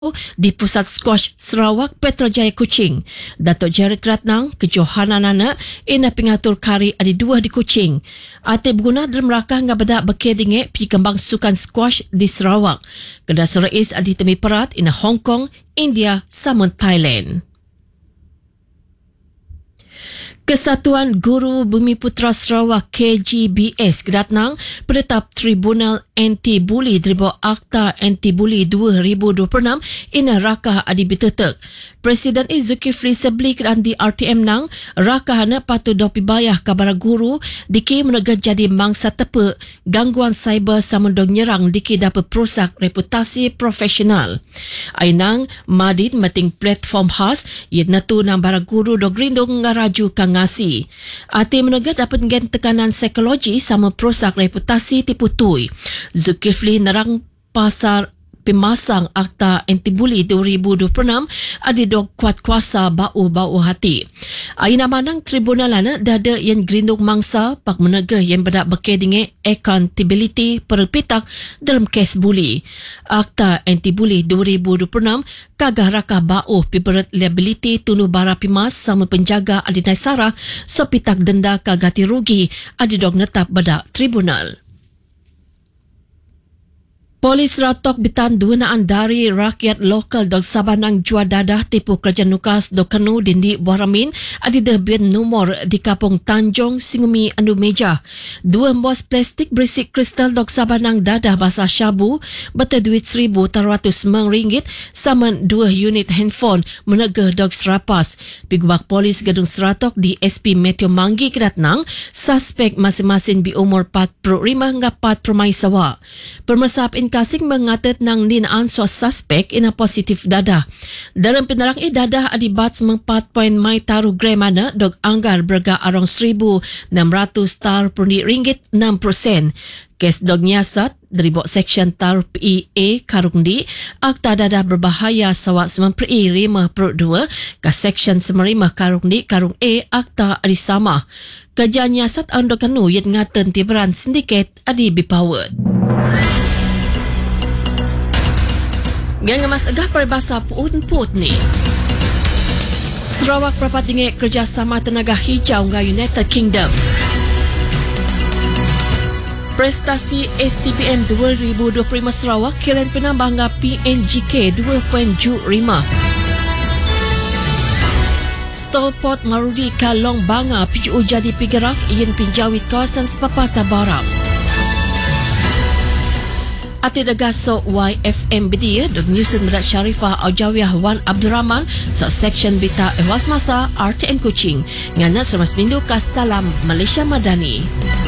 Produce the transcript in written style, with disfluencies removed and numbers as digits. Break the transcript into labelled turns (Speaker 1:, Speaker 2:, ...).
Speaker 1: di Pusat Squash Sarawak Petrojaya Kuching. Datuk Jared Ratnang kejohananana ina pengatur kari ada dua di Kuching. Ate berguna dalam raka nga bedak berkedinge pi kembang sukan squash di Sarawak. Kedas rais adi temi perat ina Hong Kong, India, sama Thailand. Kesatuan Guru Bumiputra Sarawak KGBS Kedatnang penetap Tribunal Anti-Bully daripada Akta Anti-Bully 2026 ina rakah adi bitetek. Presiden Zulkifli Sabli kedan di RTM nang rakahana patut dopi bayah kabar guru diki menega jadi mangsa tepe gangguan cyber samudong nyerang diki dapat perosak reputasi profesional. Ainang madid meting platform khas yedna tu nang bara guru do grindong ngaraju kangasi. Ati menega dapat gen tekanan psikologi sama perosak reputasi tipu tui. Zulkifli nerang pasar pemasang Akta Anti-Bully 2026 ada dog kuat kuasa bau hati. Aina manang tribunalana dada yang gerindung mangsa pak menegah yang bedak berkedinge accountability perpitak dalam kes bully. Akta Anti-Bully 2026 kagah rakah bau piberat liability tunu bara pimas sama penjaga Adinai Sarah so pitak denda kagati rugi ada dog netap bedak tribunal. Polis ratok bitan duanaan dari rakyat lokal dog Sabanang jua dadah tipu kerja nukas do kanu dindi Waramin adi debien nomor di Kapong Tanjung Singumi Andu Meja. Dua embos plastik berisik kristal dog Sabanang dadah basah syabu beta duit RM1,300 sama 2 unit handphone menegah dog serapas. Pigubak polis Gedung Seratok di SP Meteo Manggi Kedatnang suspek masing-masing berumur 45 hingga 40 sawa. Permesap kasing mengatet nang dinaan so suspek ina positif dadah. Dalam penerang dadah adibat sempat poin mai taruh gram mana dog anggar berga arong RM1,600 6%. Kes dog nyasat dari bok seksyen taruh PEA karung di akta dadah berbahaya sawak 9.5.2 ke seksyen 9.5 karung di karung A akta adi sama. Kerja nyasat ando kanu yet ngaten tiberan sindiket adi bipawet. Gang emas agah perbasa put ni. Sarawak perapat tinggi kerjasama tenaga hijau dengan United Kingdom. Prestasi STPM 2025 Sarawak kiran penambah dengan PNGK 2.75. Stolpot Marudi Kalong Banga PJU jadi pigerak ian pinjawit kawasan sepapasa barang. Ati dagaso YFM Bedia dog Newson Merat Sharifah Aujawiyah Wan Abdul Rahman sa section Bita Ewas Masa RTM Kuching ngana sermas pindu kas Salam Malaysia Madani.